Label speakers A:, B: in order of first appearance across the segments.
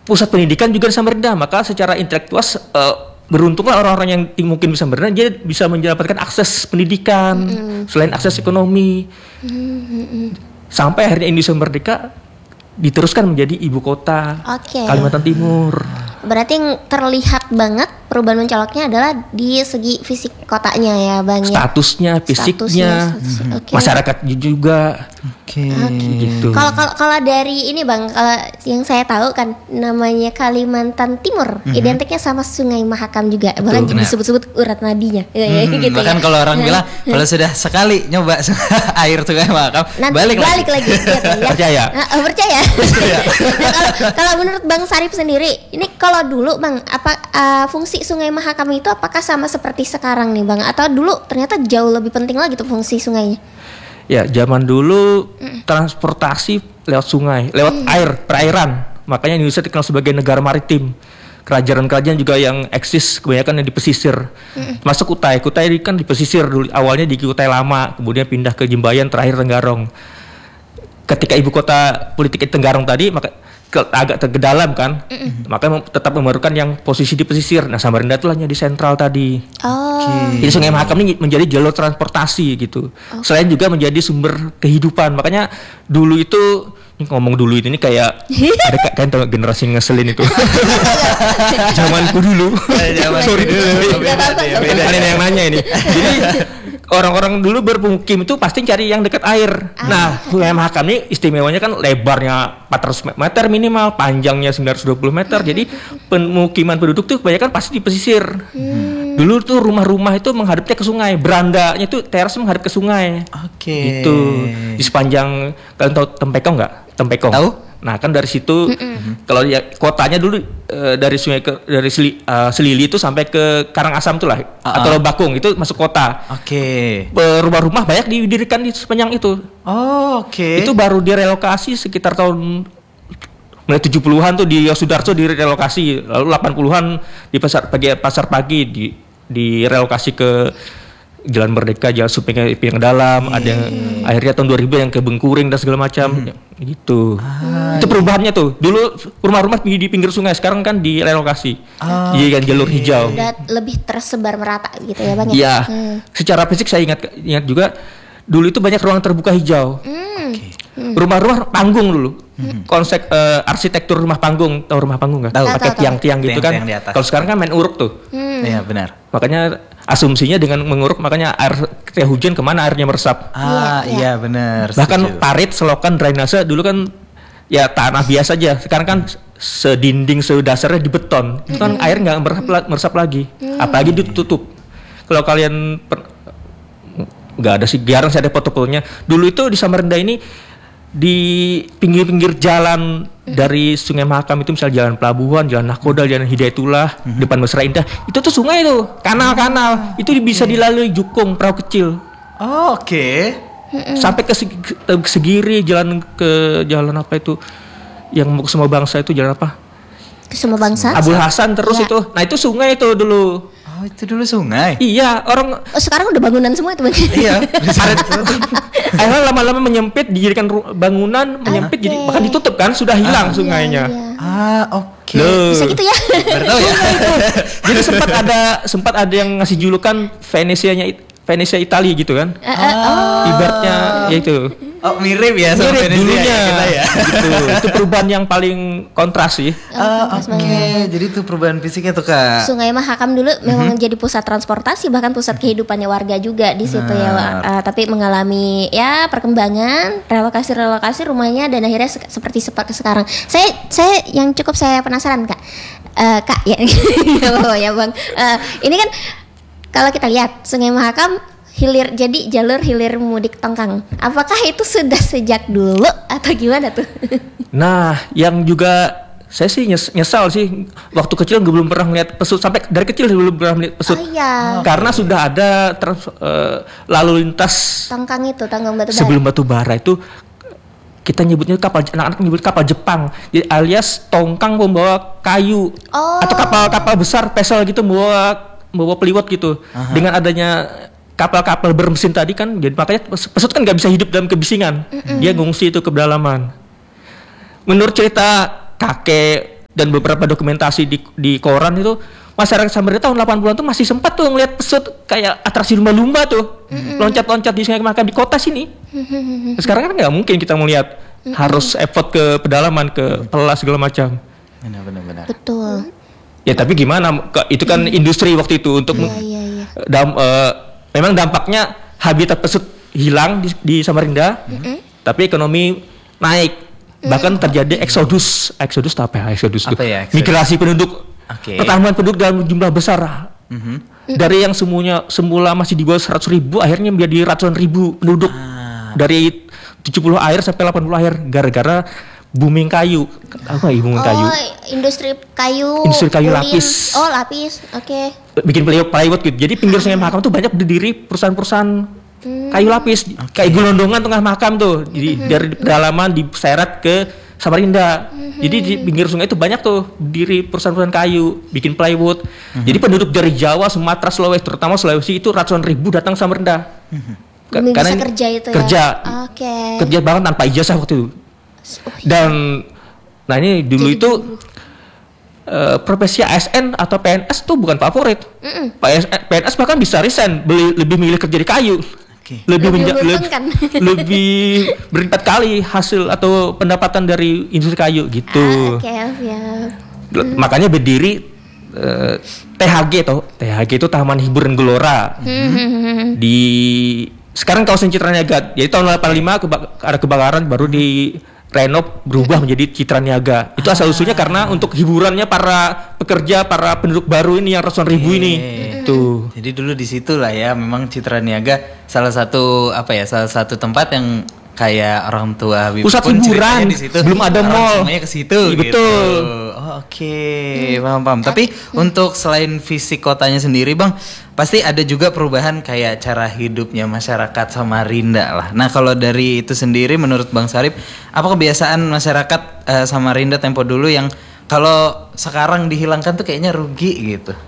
A: pusat pendidikan juga di Samarinda, maka secara intelektual beruntunglah orang-orang yang mungkin bisa Samarinda, dia bisa mendapatkan akses pendidikan selain akses ekonomi. Sampai akhirnya Indonesia merdeka diteruskan menjadi ibu kota Kalimantan Timur.
B: Berarti yang terlihat banget perubahan mencoloknya adalah di segi fisik kotanya ya Bang.
A: Statusnya, fisiknya, masyarakat juga.
B: Gitu. Kalau dari ini Bang, kalau yang saya tahu kan namanya Kalimantan Timur, identiknya sama Sungai Mahakam juga. Bahkan disebut-sebut urat nadinya.
C: Gitu bahkan kalau orang bilang kalau sudah sekali nyoba air Sungai Mahakam, balik lagi.
A: Percaya?
B: Percaya. Nah, kalau menurut Bang Sarip sendiri, ini kalau dulu Bang, fungsi Sungai Mahakam itu apakah sama seperti sekarang nih Bang? Atau dulu ternyata jauh lebih penting lagi tuh fungsi sungainya?
A: Ya, zaman dulu transportasi lewat sungai, lewat air, perairan. Makanya Indonesia dikenal sebagai negara maritim. Kerajaan-kerajaan juga yang eksis kebanyakan yang di pesisir. Masuk Kutai kan di pesisir dulu. Awalnya di Kutai Lama, kemudian pindah ke Jembayan, terakhir Tenggarong. Ketika ibu kota politik Tenggarong tadi, maka agak ke dalam kan, makanya tetap memerlukan yang posisi di pesisir. Nah, Samarinda itu hanya di sentral tadi. Jadi Sungai Mahakam ini menjadi jalur transportasi gitu. Selain juga menjadi sumber kehidupan. Makanya dulu itu, ngomong dulu ini kayak ada kan generasi ngeselin itu. Zamanku dulu. Sorry. Bukan yang nanya ini. Jadi orang-orang dulu bermukim itu pasti cari yang dekat air. Nah, Sungai Mahakam ini istimewanya kan lebarnya 400 meter minimal, panjangnya 920 meter. Jadi pemukiman penduduk tuh kebanyakan pasti di pesisir. Dulu tuh rumah-rumah itu menghadapnya ke sungai, berandanya itu teras menghadap ke sungai. Gitu. Di sepanjang, kalian tahu Tempekong nggak? Tempekong. Tahu? Nah, kan dari situ kalau ya kotanya dulu dari sungai dari Selili itu sampai ke Karangasem tuh lah atau Bakung itu masuk kota. Rumah-rumah banyak didirikan di sepanjang itu. Itu baru direlokasi sekitar tahun mulai 70-an tuh di Yosudarso direlokasi, lalu 80-an di pasar pagi direlokasi ke Jalan Merdeka, Jalan Suping yang dalam, ada yang akhirnya tahun 2000 yang ke Bengkuring dan segala macam, gitu. Itu perubahannya tuh. Dulu rumah-rumah di pinggir sungai, sekarang kan direlokasi, jadi kan jalur hijau.
B: Udah lebih tersebar merata gitu ya Bang?
A: Iya. Secara fisik saya ingat juga, dulu itu banyak ruang terbuka hijau. Rumah-rumah panggung dulu. Konsep arsitektur rumah panggung, tahu rumah panggung nggak? Pakai tiang-tiang gitu kan. Kalau sekarang kan main uruk tuh.
C: Iya benar.
A: Makanya asumsinya dengan menguruk, makanya air ketika hujan kemana airnya meresap.
C: Iya benar.
A: Bahkan parit, selokan, drainase dulu kan ya tanah biasa aja. Sekarang kan sedinding sedasarnya di beton. Itu kan air nggak meresap lagi. Apalagi ditutup. Kalau kalian nggak ada sih, jarang saya ada foto-fotonya. Dulu itu di Samarinda ini di pinggir-pinggir jalan dari Sungai Mahakam itu, misalnya Jalan Pelabuhan, Jalan Nahkoda, Jalan Hidayatullah, depan Mesra Indah, itu tuh sungai tuh, kanal-kanal, itu bisa dilalui jukung, perahu kecil. Sampai ke Segiri, jalan apa itu, yang mau ke Semua Bangsa itu jalan apa?
B: Ke Semua Bangsa?
A: Abul Hasan terus itu, nah itu sungai itu dulu.
C: Itu dulu sungai?
A: Iya, orang.
B: Sekarang udah bangunan semua itu Bang?
A: Iya. Akhirnya lama-lama menyempit, dijadikan bangunan, menyempit, jadi bahkan ditutup kan, sudah hilang sungainya.
B: Bisa gitu ya?
C: Bertahu ya.
A: Jadi sempat ada yang ngasih julukan Venesia Italia gitu kan. Ibaratnya ya itu.
C: Mirip ya sama Venesia
A: dulunya
C: kita ya.
A: Gitu. Itu perubahan yang paling kontras sih.
C: Jadi itu perubahan fisiknya tuh Kak.
B: Sungai Mahakam dulu memang jadi pusat transportasi, bahkan pusat kehidupannya warga juga di situ ya. Tapi mengalami ya perkembangan, relokasi rumahnya, dan akhirnya seperti sekarang. Saya yang cukup saya penasaran Kak. Kak ya. Ya Bang. Ini kan kalau kita lihat Sungai Mahakam jadi jalur hilir mudik Tongkang. Apakah itu sudah sejak dulu atau gimana tuh?
A: Nah, yang juga saya sih nyesal sih, waktu kecil belum pernah melihat pesut, sampai dari kecil belum pernah melihat pesut. Karena sudah ada lalu lintas
B: Tongkang itu, Tongkang Batubara.
A: Sebelum Batubara itu kita nyebutnya anak-anak nyebut kapal Jepang, jadi alias tongkang pembawa kayu atau kapal-kapal besar pesel gitu bawa peliwat gitu. Dengan adanya kapal-kapal bermesin tadi kan, jadi makanya pesut kan nggak bisa hidup dalam kebisingan. Dia ngungsi itu ke pedalaman. Menurut cerita kakek dan beberapa dokumentasi di koran itu, masyarakat Samarinda tahun 80-an tuh masih sempat tuh ngeliat pesut kayak atraksi lumba-lumba tuh, loncat-loncat di Sungai Mahakam di kota sini. Sekarang kan nggak mungkin kita melihat, harus effort ke pedalaman, ke pelas segala macam.
C: Benar.
B: Betul.
A: Ya tapi gimana? Itu kan industri waktu itu untuk
B: Iya.
A: memang dampaknya habitat pesut hilang di Samarinda, tapi ekonomi naik, bahkan terjadi eksodus itu apa ya? Eksodus
C: Apa ya, eksodus?
A: migrasi penduduk, pertambahan penduduk dalam jumlah besar. Dari yang semula masih di bawah 100.000, akhirnya menjadi ratusan ribu penduduk. Dari 70 air sampai 80 air gara-gara booming kayu. Apa ya booming kayu?
B: Industri kayu.
A: Industri kayu
B: ulin.
A: lapis.
B: Oh, lapis. Oke.
A: Bikin plywood gitu. Jadi pinggir Sungai Mahakam tuh banyak berdiri perusahaan-perusahaan kayu lapis, kayak gelondongan tengah makam tuh. Jadi dari pedalaman diseret ke Samarinda. Jadi di pinggir sungai itu banyak tuh berdiri perusahaan-perusahaan kayu, bikin plywood. Jadi penduduk dari Jawa, Sumatera, Sulawesi, terutama Sulawesi itu ratusan ribu datang ke Samarinda.
B: Demi bisa kerja itu
A: kerja,
B: ya. Oke.
A: kerja banget tanpa ijazah waktu itu. Dan nah ini dulu itu profesi ASN atau PNS tuh bukan favorit. PNS bahkan bisa resign, lebih milih kerja di kayu. Lebih berlipat kali hasil atau pendapatan dari industri kayu gitu.
B: Oke, siap.
A: Makanya berdiri THG itu Taman Hiburan Gelora. Di sekarang kawasan Citra Niaga. Jadi tahun 85 ada kebakaran, baru di renov berubah menjadi Citra Niaga. Itu asal usulnya karena untuk hiburannya para pekerja, para penduduk baru ini yang ratusan ribu ini. Itu.
C: Jadi dulu di situ lah ya, memang Citra Niaga salah satu tempat yang kayak orang tua Habib
A: pusat
C: pun
A: hiburan,
C: di situ.
A: belum ada mall.
C: Semuanya ke situ.
A: Iya, betul.
C: Gitu. Oh, oke, paham. Tapi untuk selain fisik kotanya sendiri, Bang, pasti ada juga perubahan kayak cara hidupnya masyarakat Samarinda lah. Nah, kalau dari itu sendiri, menurut Bang Sarip, apa kebiasaan masyarakat Samarinda tempo dulu yang kalau sekarang dihilangkan tuh kayaknya rugi gitu?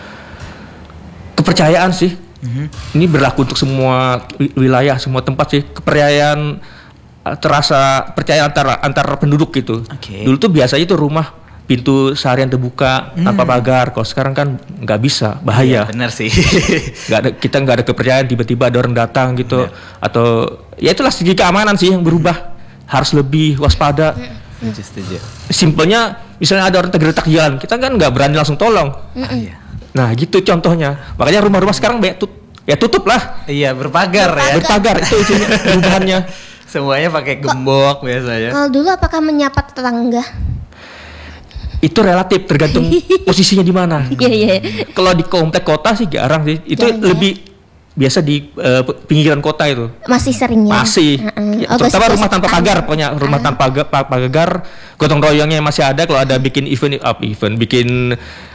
A: Kepercayaan sih. Ini berlaku untuk semua wilayah, semua tempat sih. Kepercayaan terasa percaya antar penduduk gitu. Dulu tuh biasanya tuh rumah pintu seharian terbuka tanpa pagar. Kalau sekarang kan nggak bisa, bahaya.
C: Iya, benar sih.
A: Kita nggak ada kepercayaan, tiba-tiba ada orang datang gitu. Atau ya itulah segi keamanan sih yang berubah. Harus lebih waspada.
C: Setuju.
A: Simpelnya misalnya ada orang tergeletak jalan, kita kan nggak berani langsung tolong.
C: Iya.
A: Nah gitu contohnya. Makanya rumah-rumah sekarang banyak tutup lah.
C: Iya, berpagar ya.
A: Berpagar itu perubahannya.
C: Semuanya pakai gembok biasanya.
B: Kalau dulu apakah menyapa tetangga?
A: Itu relatif, tergantung posisinya di mana.
B: Iya.
A: Kalau di komplek kota sih jarang sih. Itu lebih biasa di pinggiran kota itu.
B: Masih sering ya?
A: Masih. Ya, terutama rumah tanpa pagar, pokoknya rumah tanpa pagar, gotong royongnya masih ada. Kalau ada bikin event, bikin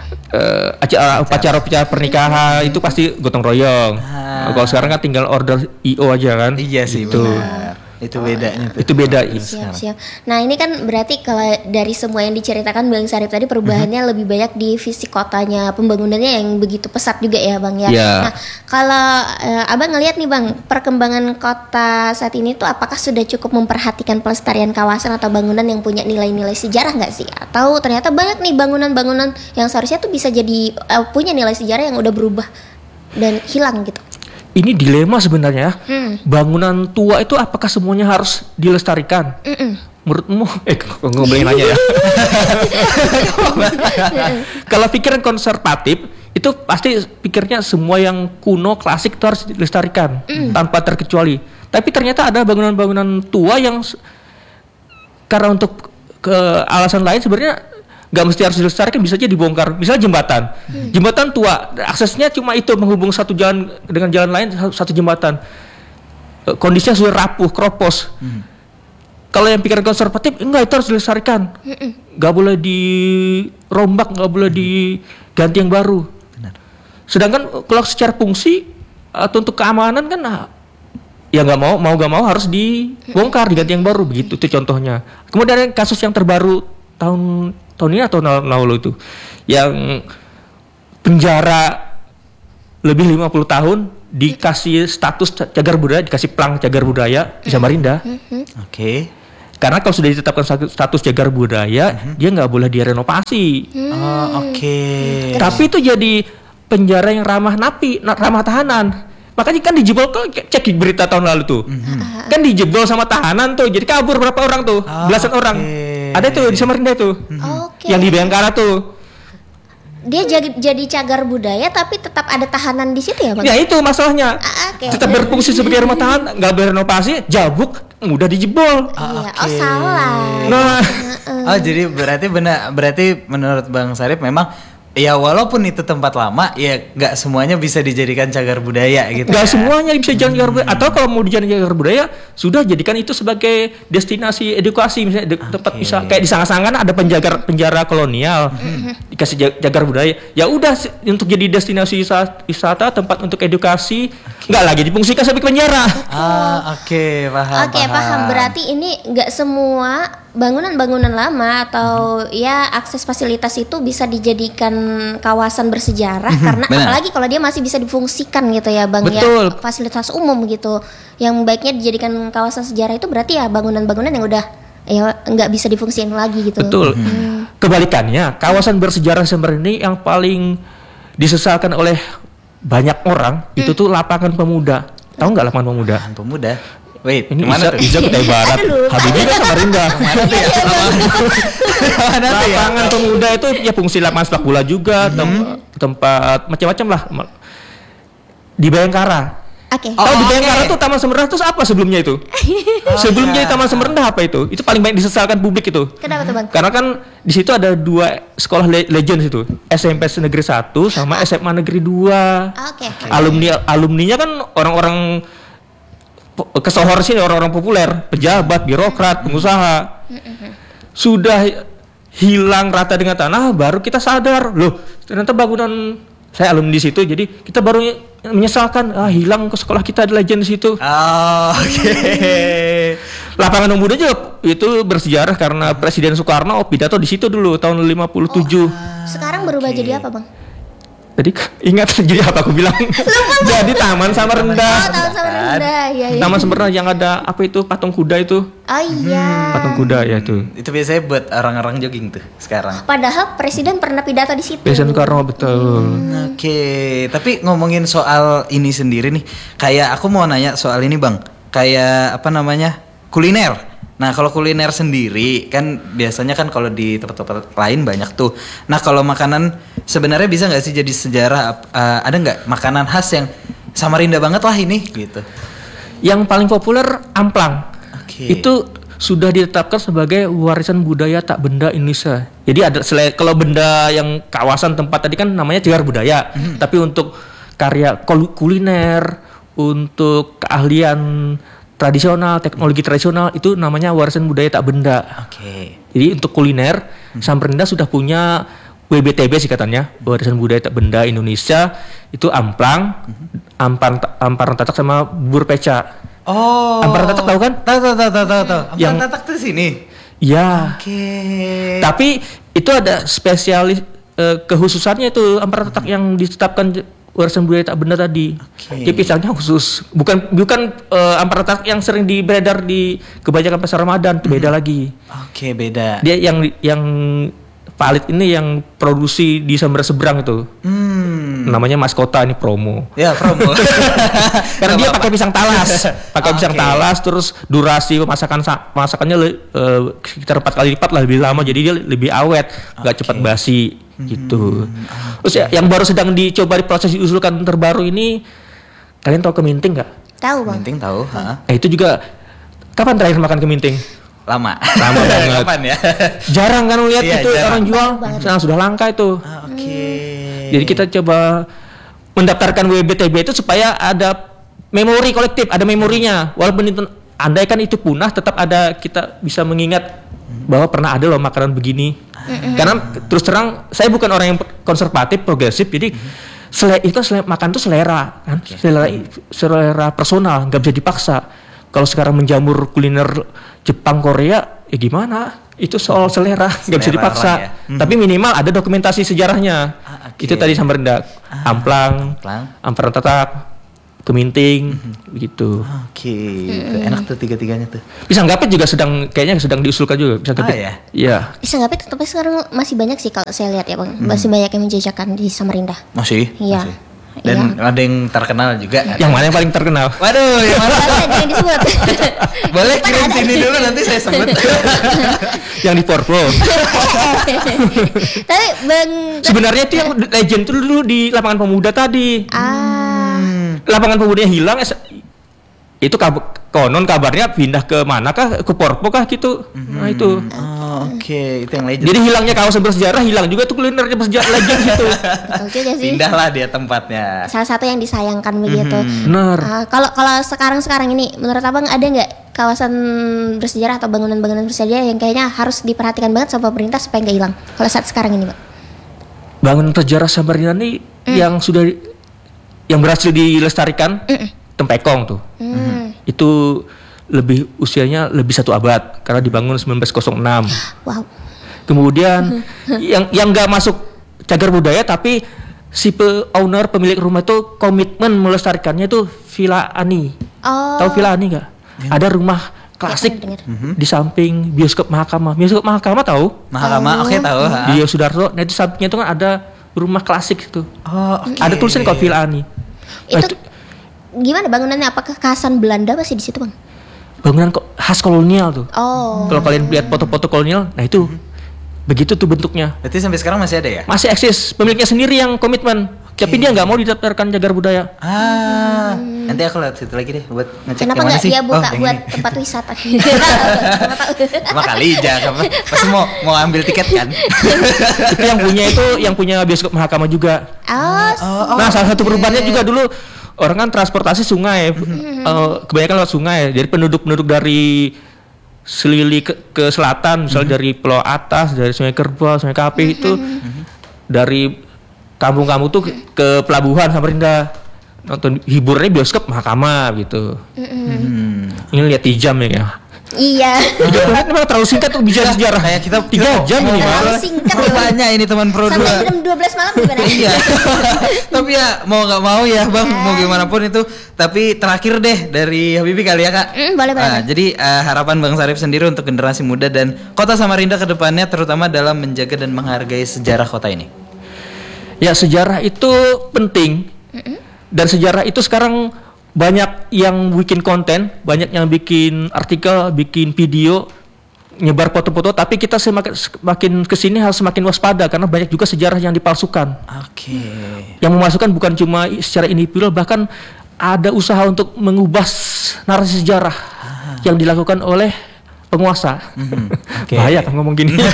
A: upacara pernikahan itu pasti gotong royong. Kalau sekarang kan tinggal order IO aja kan.
C: Iya sih,
A: gitu.
C: benar. Itu bedanya tuh.
A: Itu beda.
B: Siap. Nah ini kan berarti kalau dari semua yang diceritakan Bang Sarip tadi, perubahannya lebih banyak di fisik kotanya, pembangunannya yang begitu pesat juga ya Bang ya. Nah kalau Abang ngelihat nih Bang, perkembangan kota saat ini tuh apakah sudah cukup memperhatikan pelestarian kawasan atau bangunan yang punya nilai-nilai sejarah nggak sih? Atau ternyata banyak nih bangunan-bangunan yang seharusnya tuh bisa jadi punya nilai sejarah yang udah berubah dan hilang gitu?
A: Ini dilema sebenarnya. Bangunan tua itu apakah semuanya harus dilestarikan? Menurutmu? Nggak boleh nanya ya. Kalau pikiran konservatif itu pasti pikirnya semua yang kuno, klasik itu harus dilestarikan tanpa terkecuali. Tapi ternyata ada bangunan-bangunan tua yang karena untuk alasan lain sebenarnya nggak mesti harus dilestarikan, bisa aja dibongkar. Misalnya jembatan tua, aksesnya cuma itu menghubung satu jalan dengan jalan lain, satu jembatan. Kondisinya sudah rapuh, keropos. Kalau yang pikiran konservatif, enggak, itu harus dilestarikan. Nggak boleh dirombak, nggak boleh diganti yang baru.
C: Benar.
A: Sedangkan kalau secara fungsi atau untuk keamanan kan, ya nggak mau harus dibongkar, diganti yang baru, begitu. Itu contohnya. Kemudian kasus yang terbaru tahun ini atau lalu itu yang penjara lebih 50 tahun dikasih status cagar budaya, dikasih plang cagar budaya di Samarinda. Karena kalau sudah ditetapkan status cagar budaya, dia nggak boleh direnovasi.
C: Oh, oke.
A: Tapi itu jadi penjara yang ramah tahanan. Makanya kan dijebol tuh, cek di berita tahun lalu tuh. Kan dijebol sama tahanan tuh, jadi kabur berapa orang tuh? Belasan orang. Ada tuh di Samarinda tuh.
B: Oke.
A: Yang di Bayangkara tuh.
B: Dia jadi cagar budaya tapi tetap ada tahanan di situ ya, Bang?
A: Ya itu masalahnya.
B: Oke.
A: Tetap berfungsi sebagai rumah tahanan, nggak berenovasi, jabuk, mudah dijebol.
B: Iya.
C: Oke.
B: Oh, salah.
A: Nah,
C: Oh, jadi berarti menurut Bang Sarip memang ya walaupun itu tempat lama ya nggak semuanya bisa dijadikan cagar budaya gitu.
A: nggak
C: ya.
A: semuanya bisa jadi cagar budaya. Atau kalau mau dijadikan cagar budaya, sudah jadikan itu sebagai destinasi edukasi, misalnya tempat bisa kayak di Sangasangan ada penjara kolonial, dikasih cagar budaya. Ya udah untuk jadi destinasi wisata, tempat untuk edukasi, nggak lagi difungsikan sebagai penjara.
C: Oke, paham.
B: Oke, paham. Berarti ini nggak semua bangunan-bangunan lama atau ya akses fasilitas itu bisa dijadikan kawasan bersejarah karena
C: benar.
B: apalagi kalau dia masih bisa difungsikan gitu ya, Bang.
A: Betul.
B: Ya fasilitas umum gitu. Yang baiknya dijadikan kawasan sejarah itu berarti ya bangunan-bangunan yang udah ya nggak bisa difungsikan lagi gitu.
A: Betul. Kebalikannya, kawasan bersejarah seperti ini yang paling disesalkan oleh banyak orang itu tuh lapangan pemuda. Tahu nggak lapangan pemuda?
C: Bahan pemuda. Wait,
A: Ini
C: kemana tuh?
A: bisa Kutai Barat.
B: Aduh, lupa.
A: Habibie kan Samarinda.
C: Mana tuh ya? Mana tuh ya?
A: Lapangan pemuda itu ya fungsi lapangan sepak bola juga, tempat macam-macam lah. Di Bayangkara.
B: Oke.
A: Tahu di
C: oke.
A: Bayangkara tuh Taman Semerendah itu apa sebelumnya itu? Sebelum jadi Taman Semerendah apa itu? Itu paling banyak disesalkan publik itu.
B: Kenapa tuh, Bang?
A: Karena kan di situ ada 2 sekolah legend itu, SMP Negeri 1 sama SMA Negeri 2.
B: Oke.
A: Alumninya kan orang-orang kesohor sini, orang-orang populer, pejabat, birokrat, pengusaha. Sudah hilang rata dengan tanah, baru kita sadar, loh ternyata bangunan saya alumni di situ, jadi kita baru menyesalkan, hilang ke sekolah kita ada legend di situ.
C: Oke.
A: Lapangan pemuda juga itu bersejarah karena Presiden Soekarno pidato di situ dulu tahun 57.
B: Sekarang berubah jadi apa, Bang?
A: Tadi ingat jadi apa aku bilang? Jadi Taman Samarindah.
B: Oh, tahun sama rendah. Iya, iya.
A: Taman Samarindah yang ada apa itu patung kuda itu?
B: Oh iya.
A: Patung kuda ya itu.
C: Itu biasanya buat orang-orang jogging tuh sekarang.
B: Padahal presiden pernah pidato di situ.
A: Presiden Soekarno betul.
C: Oke, tapi ngomongin soal ini sendiri nih, kayak aku mau nanya soal ini Bang, kayak apa namanya kuliner. Nah kalau kuliner sendiri kan biasanya kan kalau di tempat-tempat lain banyak tuh. Nah kalau makanan sebenarnya bisa nggak sih jadi sejarah? Ada nggak makanan khas yang Samarinda banget lah ini gitu?
A: Yang paling populer amplang.
C: Oke.
A: Itu sudah ditetapkan sebagai warisan budaya tak benda Indonesia. Jadi ada kalau benda yang kawasan tempat tadi kan namanya cagar budaya. Tapi untuk karya kuliner, untuk keahlian tradisional, teknologi tradisional itu namanya warisan budaya tak benda.
C: Oke.
A: Jadi untuk kuliner, Samarinda sudah punya WBTB singkatannya, warisan budaya tak benda Indonesia. Itu amplang, amparan tatak sama bubur peca.
C: Oh.
A: Amparan tatak tahu kan?
C: Tahu. Amparan
A: Yang-
C: tatak tuh sini.
A: Ya.
C: Oke.
A: Tapi itu ada spesialis kehususannya itu amparan tatak yang ditetapkan warisan budaya tak benda tadi.
C: Oke.
A: Jadi pisangnya khusus, bukan amparan tatak yang sering beredar di kebanyakan pasar Ramadan, itu beda lagi.
C: Oke, beda.
A: Dia yang valid ini yang produksi di Samudra Seberang itu. Namanya Mas Kota, ini promo.
C: Ya, promo.
A: Karena dia pakai pisang talas, pisang
C: Oke.
A: talas, terus durasi masakannya sekitar 4 kali lipat lah lebih lama, jadi dia lebih awet, nggak cepat basi gitu. Terus ya, yang baru sedang dicoba diproses diusulkan terbaru ini, kalian tahu keminting nggak?
B: Tahu, Bang.
C: Penting tahu, ha?
A: Itu juga kapan terakhir makan keminting?
C: Lama.
A: Lama banget.
C: Kapan ya?
A: Jarang kan lihat
C: Iya,
A: itu
C: jarang.
A: orang jual, nah, sudah langka itu.
C: Oke.
A: Jadi kita coba mendaftarkan WBTB itu supaya ada memori kolektif, ada memorinya. Walaupun itu andaikan itu punah, tetap ada, kita bisa mengingat bahwa pernah ada loh makanan begini. Karena terus terang saya bukan orang yang konservatif, progresif, jadi makan itu selera kan, selera personal, nggak bisa dipaksa. Kalau sekarang menjamur kuliner Jepang, Korea, ya gimana? Itu soal selera, nggak bisa
C: Selera
A: dipaksa.
C: orang ya.
A: Tapi minimal ada dokumentasi sejarahnya.
C: Oke.
A: Itu tadi Samarinda, amplang,
C: Amplang.
A: amparan tatak, Keminting, begitu.
C: Oke, itu enak tuh tiga-tiganya tuh.
A: Pisang gapit juga kayaknya sedang diusulkan juga pisang gapit.
C: ya?
A: Iya.
B: Pisang gapit tapi sekarang masih banyak sih kalau saya lihat ya bang, masih banyak yang menjajakan di Samarinda.
C: Masih?
B: Iya.
C: Masih. Dan ada yang terkenal juga.
A: Yang mana yang paling terkenal?
C: Waduh, yang mana?
B: Jangan disebut.
C: Boleh kirim sini dulu nanti saya sebut.
A: Yang di Porpo.
B: Tapi bang,
A: Sebenarnya itu yang legend itu dulu di lapangan pemuda tadi. Lapangan pemudanya hilang, itu konon kabarnya pindah ke mana kah, ke Porpo kah gitu. Nah itu.
C: Oh, oke, itu yang legend.
A: Jadi hilangnya kawasan bersejarah, hilang juga tuh kulinernya bersejarah legend gitu.
B: betul juga sih.
C: Pindahlah dia tempatnya.
B: Salah satu yang disayangkan begitu.
A: Benar.
B: Kalau sekarang ini, menurut abang ada nggak kawasan bersejarah atau bangunan-bangunan bersejarah yang kayaknya harus diperhatikan banget sama pemerintah supaya nggak hilang? Kalau saat sekarang ini, Pak.
A: Bangunan sejarah Samarinda ini yang berhasil dilestarikan, Tempekong tuh. Itu usianya lebih 1 abad karena dibangun 1906.
B: Wow.
A: Kemudian yang nggak masuk cagar budaya tapi si owner pemilik rumah itu komitmen melestarikannya itu Villa Ani.
B: Oh.
A: Tahu Villa Ani nggak? Ada rumah klasik di samping bioskop Mahakama. Bioskop Mahakama tahu?
C: Mahakama, oke tahu.
A: Di Yosudarso. Nah di sampingnya itu kan ada rumah klasik itu.
C: Oh, oke.
A: Ada tulisan kok Villa Ani.
B: Itu gimana bangunannya? Apakah kekhasan Belanda masih di situ, Bang?
A: Bangunan khas kolonial tuh.
B: Oh.
A: Kalau kalian lihat foto-foto kolonial, nah itu begitu tuh bentuknya.
C: Berarti sampai sekarang masih ada ya?
A: Masih eksis, pemiliknya sendiri yang komitmen. Tapi dia nggak mau didaftarkan cagar budaya.
C: Nanti aku lihat situ lagi deh buat ngecek
B: Kenapa
C: yang mana
B: nggak
C: sih.
B: dia buka
C: yang
B: buat
C: ini.
B: tempat wisata?
C: Cuma kali aja, pasti mau ambil tiket kan?
A: Itu yang punya bioskop Mahakama juga.
B: Oh.
A: Nah, salah satu perubahannya juga dulu orang kan transportasi sungai, kebanyakan lewat sungai. Jadi penduduk dari Selili ke selatan, misalnya dari Pulau Atas, dari Sungai Kerbau, Sungai Kapi itu dari kampung-kampung tuh ke pelabuhan Samarinda. Nonton hiburnya bioskop Mahakama gitu. Ini lihat 3 jam ya.
B: Iya.
A: 3 menit memang terlalu singkat tuh bicara sejarah.
C: Kayak kita
A: 3 jam ini.
B: Terlalu singkat ya, Bang.
C: Banyak ini teman Pro 2.
B: Sampai jam 12 malam gimana?
C: Iya. Tapi ya mau nggak mau ya Bang, mau gimana pun itu. Tapi terakhir deh dari Habibi kali ya Kak.
B: Boleh.
C: Jadi harapan Bang Sarip sendiri untuk generasi muda dan kota Samarinda ke depannya terutama dalam menjaga dan menghargai sejarah kota ini.
A: Ya sejarah itu penting. Dan sejarah itu sekarang banyak yang bikin konten, banyak yang bikin artikel, bikin video, nyebar foto-foto. Tapi kita semakin kesini harus semakin waspada karena banyak juga sejarah yang dipalsukan.
C: Oke.
A: Yang memasukkan bukan cuma secara individual, bahkan ada usaha untuk mengubah narasi sejarah yang dilakukan oleh penguasa. Bahaya kan ngomong gini.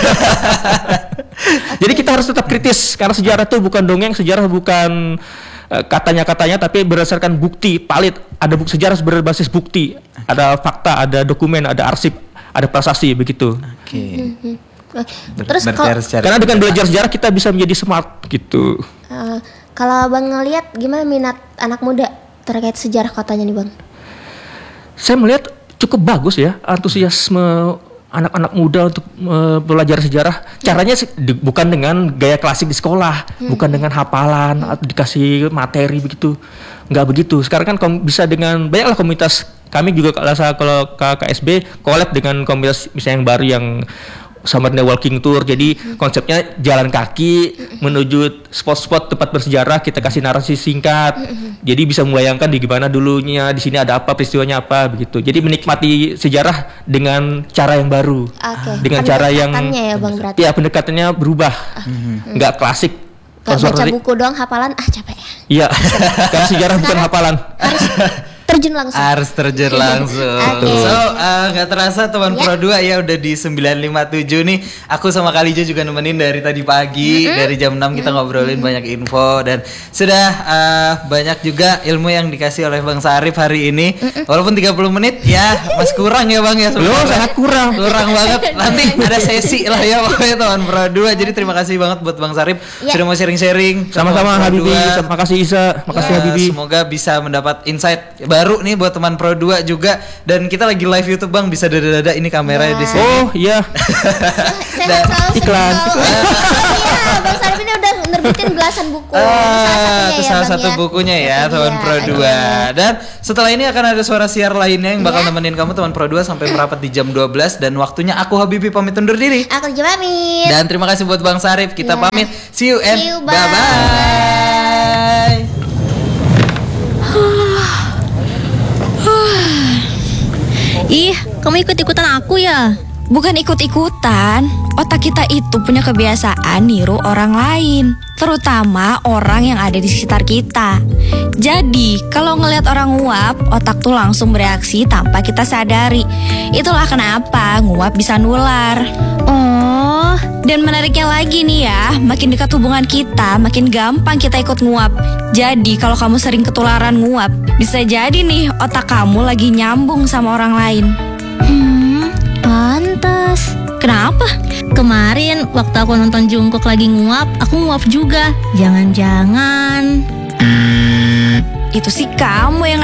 A: Jadi kita harus tetap kritis karena sejarah itu bukan dongeng, sejarah bukan katanya-katanya, tapi berdasarkan bukti valid. Ada sejarah berbasis bukti, ada fakta, ada dokumen, ada arsip, ada prasasti begitu.
C: Oke.
B: Terus
A: karena dengan belajar sejarah kita bisa menjadi smart gitu.
B: Kalau Bang ngelihat gimana minat anak muda terkait sejarah kotanya nih Bang?
A: Saya melihat cukup bagus ya antusiasme anak-anak muda untuk belajar sejarah. Caranya bukan dengan gaya klasik di sekolah, bukan dengan hafalan atau dikasih materi begitu. Nggak begitu. Sekarang kan bisa dengan banyaklah komunitas. Kami juga kalau KSB collab dengan komunitas misalnya yang baru yang Samarinda Walking Tour. Jadi konsepnya jalan kaki menuju spot-spot tempat bersejarah, kita kasih narasi singkat. Jadi bisa membayangkan di gimana dulunya, di sini ada apa, peristiwanya apa begitu. Jadi menikmati sejarah dengan cara yang baru. Dengan cara yang
B: ya, Bang, berarti.
A: Ya, pendekatannya berubah. Enggak klasik.
B: Kayak baca buku doang hafalan capek ya.
A: Iya. Karena sejarah bukan hafalan.
B: Harus terjun langsung.
C: So nggak terasa teman Pro 2 ya udah di 957 nih. Aku sama Kalijo juga nemenin dari tadi pagi. Dari jam 6 kita ngobrolin banyak info. Dan sudah banyak juga ilmu yang dikasih oleh Bang Sarip hari ini. Walaupun 30 menit ya masih kurang ya Bang ya.
A: Loh, sangat kurang.
C: Kurang banget. Nanti ada sesi lah ya pokoknya teman Pro 2. Jadi terima kasih banget buat Bang Sarip sudah mau sharing-sharing.
A: Sama-sama Habibi. Makasih Isa. Makasih Habibi.
C: Semoga bisa mendapat insight baru nih buat teman Pro 2 juga. Dan kita lagi live YouTube Bang, bisa dada-dada ini kameranya di sini.
A: Oh iya.
B: Sehat selalu.
A: Iklan.
B: Iya, Bang Sarip ini udah nerbitin gelas ulasan buku. Itu
C: salah satu bukunya ya, teman Pro 2. Dan setelah ini akan ada suara siar lainnya yang bakal nemenin kamu teman Pro 2 sampai merapat di jam 12 dan waktunya aku Habibie pamit undur diri.
B: Aku juga pamit.
C: Dan terima kasih buat Bang Sarif. Kita pamit. See you and
B: bye.
C: bye.
D: Ih, kamu ikut-ikutan aku ya?
E: Bukan ikut-ikutan, otak kita itu punya kebiasaan niru orang lain, terutama orang yang ada di sekitar kita. Jadi, kalau ngelihat orang nguap, otak tuh langsung bereaksi tanpa kita sadari. Itulah kenapa nguap bisa nular.
D: Oh,
E: Dan menariknya lagi nih ya, makin dekat hubungan kita, makin gampang kita ikut nguap. Jadi, kalau kamu sering ketularan nguap, bisa jadi nih otak kamu lagi nyambung sama orang lain.
D: pantes.
E: Kenapa?
D: Kemarin waktu aku nonton Jungkook lagi nguap, aku nguap juga. Jangan-jangan
E: Itu sih kamu yang